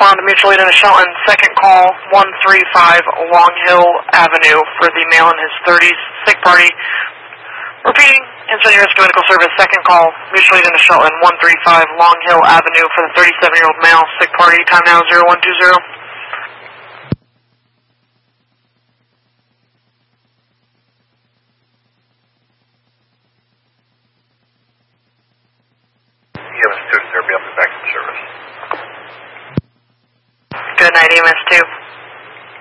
Respond to mutual aid in Shelton. Second call, 135 Long Hill Avenue for the male in his 30s, sick party. Repeating, Incident Rescue Medical Service. Second call, mutual aid in Shelton, 135 Long Hill Avenue for the 37-year-old male, sick party. Time now 0120. EMS 2 to therapy, I'll be back in service. Good night, EMS 2.